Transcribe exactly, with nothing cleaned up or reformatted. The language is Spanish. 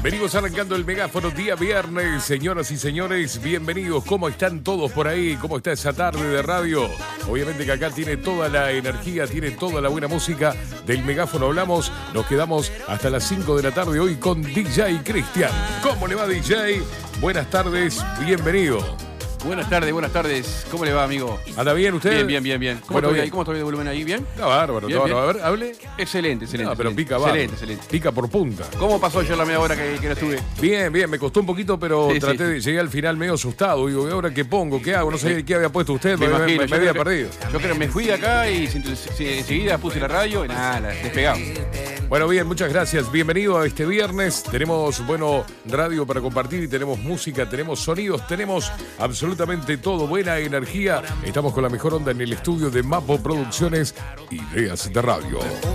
Venimos arrancando el megáfono día viernes, señoras y señores, bienvenidos. ¿Cómo están todos por ahí? ¿Cómo está esa tarde de radio? Obviamente que acá tiene toda la energía, tiene toda la buena música. Del megáfono hablamos, nos quedamos hasta las cinco de la tarde hoy con D J Cristian. ¿Cómo le va, D J? Buenas tardes, bienvenido. Buenas tardes, buenas tardes. ¿Cómo le va, amigo? ¿Anda bien usted? Bien, bien, bien, bien. ¿Cómo Bueno, estoy bien. ahí? ¿Cómo estoy de volumen ahí? ¿Bien? Está bárbaro, Bien, está bien. bárbaro. A ver, hable. Excelente, excelente. Ah, pero excelente. pica bárbaro. Excelente, excelente. Pica por punta. ¿Cómo pasó ayer la media hora que, que no estuve? Bien, bien, me costó un poquito, pero Sí, traté sí, de llegué al final medio asustado. Digo, ¿y ahora qué pongo? ¿Qué hago? No sé Sí. qué había puesto usted, Me me, me- imagino. me yo había creo que- perdido. Yo creo que me fui de acá y sin- sin- enseguida puse la radio y nada, despegamos. Bueno, bien, muchas gracias. Bienvenido a este viernes. Tenemos, bueno, radio para compartir y tenemos música, tenemos sonidos, tenemos absolutamente todo, buena energía. Estamos con la mejor onda en el estudio de Mapo Producciones, Ideas de Radio.